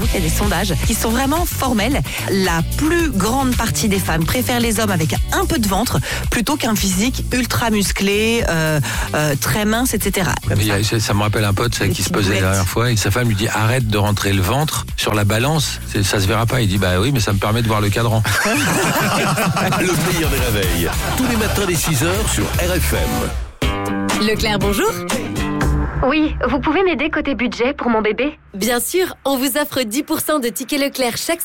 il y a des sondages qui sont vraiment formels. La plus grande partie des femmes préfèrent les hommes avec un peu de ventre plutôt qu'un physique ultra musclé, très mince, etc. Ça me rappelle un pote qui se posait la dernière fois et sa femme lui dit arrête de rentrer le ventre sur la balance, ça se verra pas. Il dit bah oui mais ça me permet de voir le cadran. Le meilleur des réveils, tous les matins dès 6h sur RFM. Leclerc, bonjour. Oui, vous pouvez m'aider côté budget pour mon bébé ? Bien sûr, on vous offre 10% de tickets Leclerc chaque